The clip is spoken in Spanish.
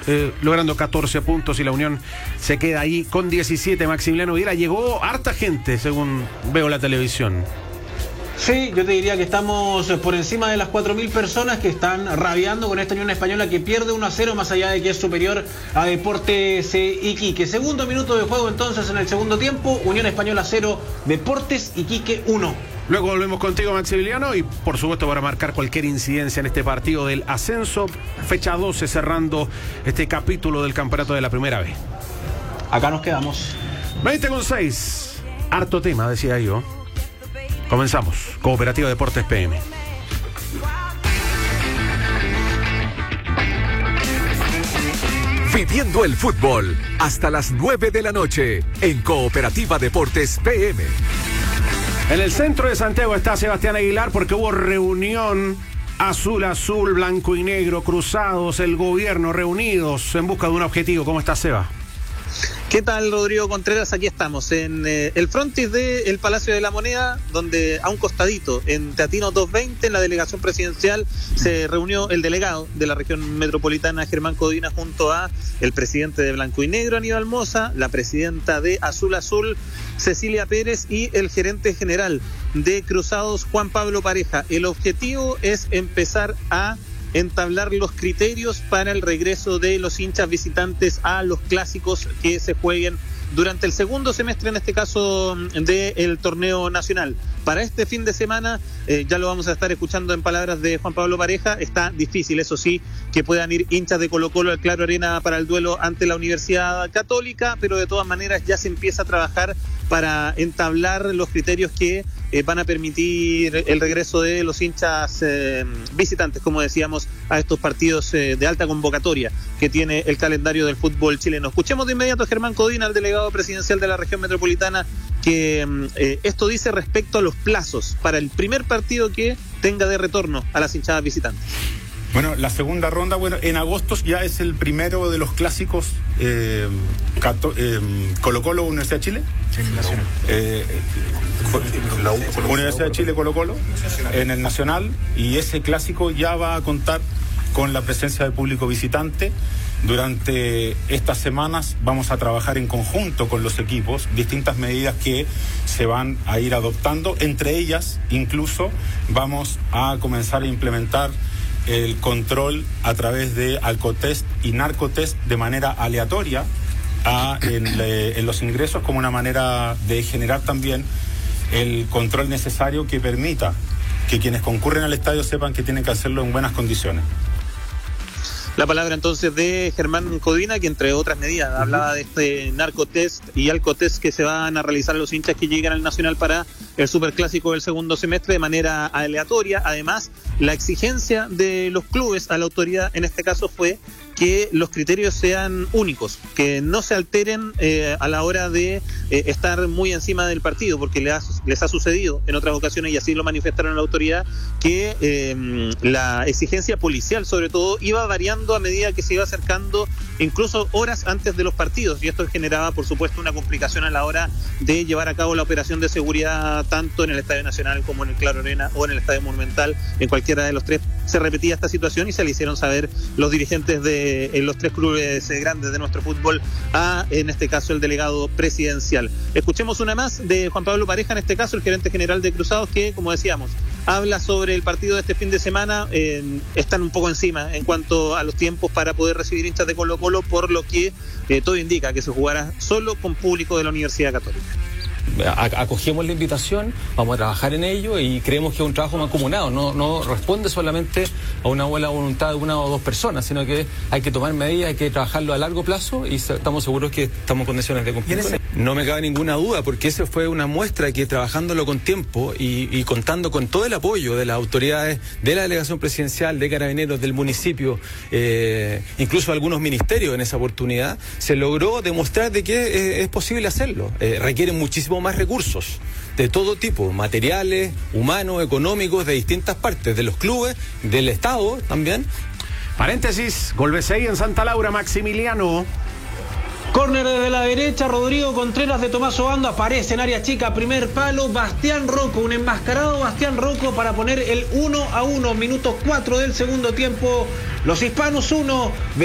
logrando 14 puntos y la Unión se queda ahí con 17. Maximiliano Viera, llegó harta gente según veo la televisión. Sí, yo te diría que estamos por encima de las 4.000 personas que están rabiando con esta Unión Española que pierde 1-0, más allá de que es superior a Deportes Iquique. Segundo minuto de juego entonces en el segundo tiempo, Unión Española 0, Deportes Iquique 1. Luego volvemos contigo, Maximiliano, y por supuesto para marcar cualquier incidencia en este partido del ascenso, fecha 12 cerrando este capítulo del campeonato de la primera B. Acá nos quedamos. 20:06, harto tema, decía yo. Comenzamos, Cooperativa Deportes PM. Viviendo el fútbol hasta las 9 de la noche en Cooperativa Deportes PM. En el centro de Santiago está Sebastián Aguilar porque hubo reunión azul, blanco y negro, cruzados, el gobierno reunidos en busca de un objetivo. ¿Cómo está, Seba? ¿Qué tal, Rodrigo Contreras? Aquí estamos en el frontis del Palacio de la Moneda, donde a un costadito, en Teatino 220, en la delegación presidencial, se reunió el delegado de la región metropolitana, Germán Codina, junto a el presidente de Blanco y Negro, Aníbal Mosa, la presidenta de Azul, Cecilia Pérez, y el gerente general de Cruzados, Juan Pablo Pareja. El objetivo es empezar a entablar los criterios para el regreso de los hinchas visitantes a los clásicos que se jueguen durante el segundo semestre, en este caso del torneo nacional. Para este fin de semana, ya lo vamos a estar escuchando en palabras de Juan Pablo Pareja, está difícil, eso sí, que puedan ir hinchas de Colo-Colo al Claro Arena para el duelo ante la Universidad Católica, pero de todas maneras ya se empieza a trabajar para entablar los criterios que van a permitir el regreso de los hinchas visitantes, como decíamos, a estos partidos de alta convocatoria que tiene el calendario del fútbol chileno. Escuchemos de inmediato a Germán Codina, el delegado presidencial de la región metropolitana, que esto dice respecto a los plazos para el primer partido que tenga de retorno a las hinchadas visitantes. Bueno, la segunda ronda, en agosto ya es el primero de los clásicos Colo-Colo, Universidad de Chile. Universidad de Chile, Colo-Colo, en el Nacional, y ese clásico ya va a contar con la presencia del público visitante. Durante estas semanas vamos a trabajar en conjunto con los equipos distintas medidas que se van a ir adoptando. Entre ellas, incluso, vamos a comenzar a implementar el control a través de alcotest y narcotest de manera aleatoria en los ingresos, como una manera de generar también el control necesario que permita que quienes concurren al estadio sepan que tienen que hacerlo en buenas condiciones. La palabra entonces de Germán Codina, que entre otras medidas hablaba de este narcotest y alcotest que se van a realizar a los hinchas que llegan al Nacional para el superclásico del segundo semestre de manera aleatoria. Además, la exigencia de los clubes a la autoridad en este caso fue que los criterios sean únicos, que no se alteren a la hora de estar muy encima del partido, porque les ha sucedido en otras ocasiones, y así lo manifestaron la autoridad, que la exigencia policial sobre todo iba variando a medida que se iba acercando, incluso horas antes de los partidos, y esto generaba por supuesto una complicación a la hora de llevar a cabo la operación de seguridad tanto en el Estadio Nacional como en el Claro Arena o en el Estadio Monumental. En cualquiera de los tres se repetía esta situación y se le hicieron saber los dirigentes de los tres clubes grandes de nuestro fútbol en este caso el delegado presidencial. Escuchemos una más de Juan Pablo Pareja, en este caso el gerente general de Cruzados, que como decíamos habla sobre el partido de este fin de semana. Están un poco encima en cuanto a los tiempos para poder recibir hinchas de Colo-Colo, por lo que todo indica que se jugará solo con público de la Universidad Católica. Acogemos la invitación, vamos a trabajar en ello y creemos que es un trabajo mancomunado, no responde solamente a una buena voluntad de una o dos personas, sino que hay que tomar medidas, hay que trabajarlo a largo plazo y estamos seguros que estamos en condiciones de cumplir. No me cabe ninguna duda, porque esa fue una muestra que trabajándolo con tiempo y contando con todo el apoyo de las autoridades, de la delegación presidencial, de Carabineros, del municipio, incluso algunos ministerios en esa oportunidad, se logró demostrar de que es posible hacerlo. Requiere muchísimo más recursos de todo tipo, materiales, humanos, económicos, de distintas partes, de los clubes, del Estado también. Paréntesis, Golbesey en Santa Laura, Maximiliano. Córner desde la derecha, Rodrigo Contreras de Tomás Obando, aparece en área chica, primer palo, Bastián Rocco, un enmascarado Bastián Rocco para poner el 1-1, minuto 4 del segundo tiempo, los hispanos 1,